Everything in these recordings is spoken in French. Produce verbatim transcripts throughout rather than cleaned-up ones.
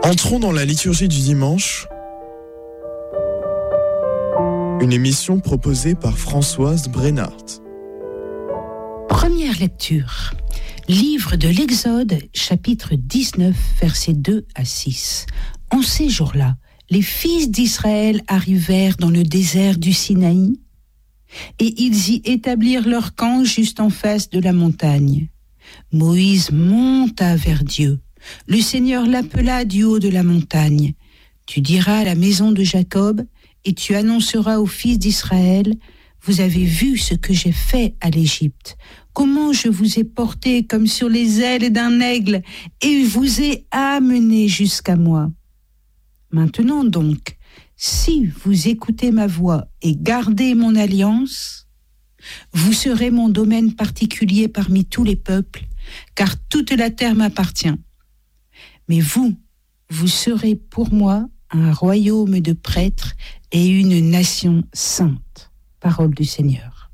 Entrons dans la liturgie du dimanche, une émission proposée par Françoise Brennart. Première lecture, livre de l'Exode, chapitre dix-neuf, versets deux à six. En ces jours-là, les fils d'Israël arrivèrent dans le désert du Sinaï, et ils y établirent leur camp juste en face de la montagne. Moïse monta vers Dieu. Le Seigneur l'appela du haut de la montagne. Tu diras à la maison de Jacob, et tu annonceras aux fils d'Israël, vous avez vu ce que j'ai fait à l'Égypte, comment je vous ai porté comme sur les ailes d'un aigle, et vous ai amené jusqu'à moi. Maintenant donc, si vous écoutez ma voix et gardez mon alliance, vous serez mon domaine particulier parmi tous les peuples, car toute la terre m'appartient. Mais vous, vous serez pour moi un royaume de prêtres et une nation sainte. Parole du Seigneur.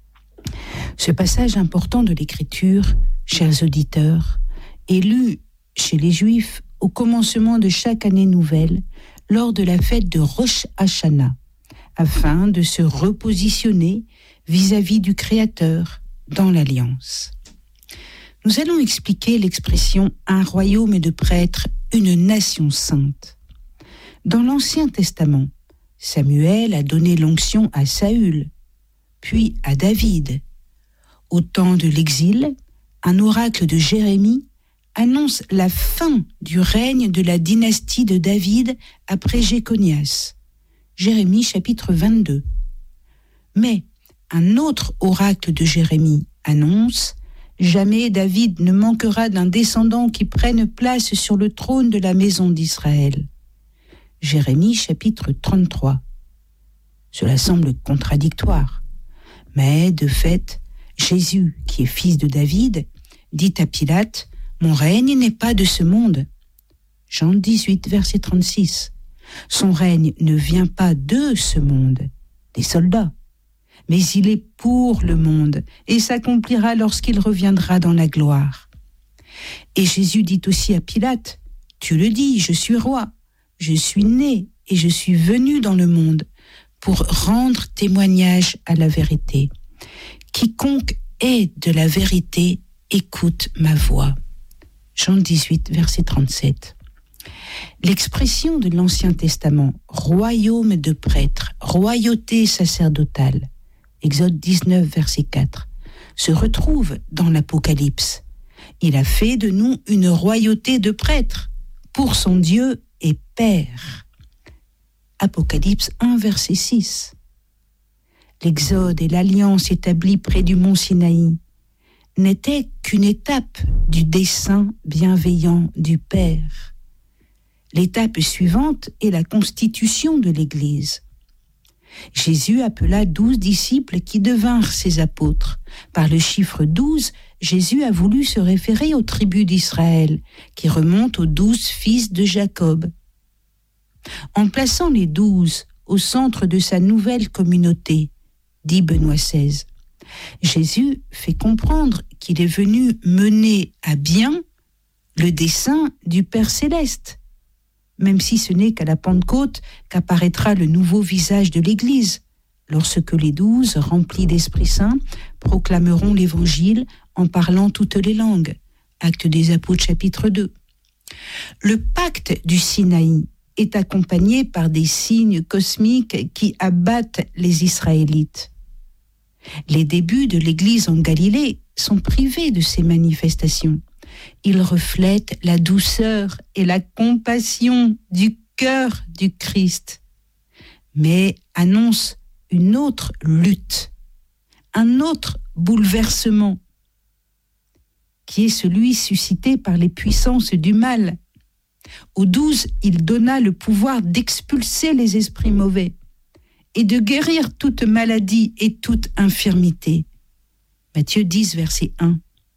Ce passage important de l'Écriture, chers auditeurs, est lu chez les Juifs au commencement de chaque année nouvelle, lors de la fête de Rosh Hashanah, afin de se repositionner vis-à-vis du Créateur dans l'Alliance. Nous allons expliquer l'expression « un royaume de prêtres, une nation sainte ». Dans l'Ancien Testament, Samuel a donné l'onction à Saül, puis à David. Au temps de l'exil, un oracle de Jérémie annonce la fin du règne de la dynastie de David après Jéconias. Jérémie chapitre vingt-deux. Mais un autre oracle de Jérémie annonce « Jamais David ne manquera d'un descendant qui prenne place sur le trône de la maison d'Israël. » Jérémie chapitre trente-trois. Cela semble contradictoire, mais de fait, Jésus, qui est fils de David, dit à Pilate « Mon règne n'est pas de ce monde. » Jean dix-huit, verset trente-six. Son règne ne vient pas de ce monde, des soldats, mais il est pour le monde et s'accomplira lorsqu'il reviendra dans la gloire. Et Jésus dit aussi à Pilate « Tu le dis, je suis roi, je suis né et je suis venu dans le monde pour rendre témoignage à la vérité. Quiconque est de la vérité, écoute ma voix. » Jean dix-huit, verset trente-sept. L'expression de l'Ancien Testament, royaume de prêtres, royauté sacerdotale, Exode dix-neuf, verset quatre, se retrouve dans l'Apocalypse. Il a fait de nous une royauté de prêtres pour son Dieu et Père. Apocalypse un, verset six. L'Exode et l'alliance établie près du mont Sinaï n'étaient qu'une étape du dessein bienveillant du Père. L'étape suivante est la constitution de l'Église. Jésus appela douze disciples qui devinrent ses apôtres. Par le chiffre douze, Jésus a voulu se référer aux tribus d'Israël, qui remontent aux douze fils de Jacob. En plaçant les douze au centre de sa nouvelle communauté, dit Benoît seize, Jésus fait comprendre qu'il est venu mener à bien le dessein du Père céleste, même si ce n'est qu'à la Pentecôte qu'apparaîtra le nouveau visage de l'Église, lorsque les douze, remplis d'Esprit Saint, proclameront l'Évangile en parlant toutes les langues. Actes des Apôtres, chapitre deux. Le pacte du Sinaï est accompagné par des signes cosmiques qui abattent les Israélites. Les débuts de l'Église en Galilée sont privés de ces manifestations. Ils reflètent la douceur et la compassion du cœur du Christ, mais annoncent une autre lutte, un autre bouleversement, qui est celui suscité par les puissances du mal. Aux douze, il donna le pouvoir d'expulser les esprits mauvais et de guérir toute maladie et toute infirmité. Matthieu dix, verset un.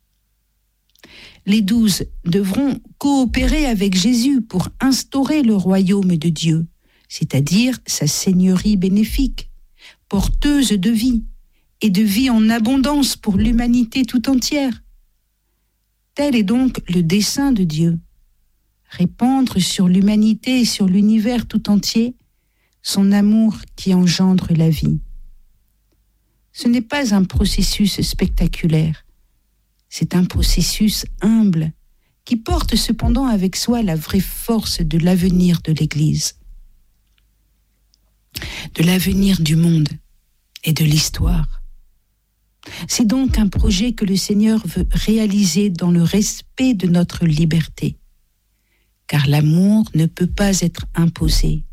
Les douze devront coopérer avec Jésus pour instaurer le royaume de Dieu, c'est-à-dire sa seigneurie bénéfique, porteuse de vie, et de vie en abondance pour l'humanité tout entière. Tel est donc le dessein de Dieu, répandre sur l'humanité et sur l'univers tout entier son amour qui engendre la vie. Ce n'est pas un processus spectaculaire, c'est un processus humble qui porte cependant avec soi la vraie force de l'avenir de l'Église, de l'avenir du monde et de l'histoire. C'est donc un projet que le Seigneur veut réaliser dans le respect de notre liberté, car l'amour ne peut pas être imposé.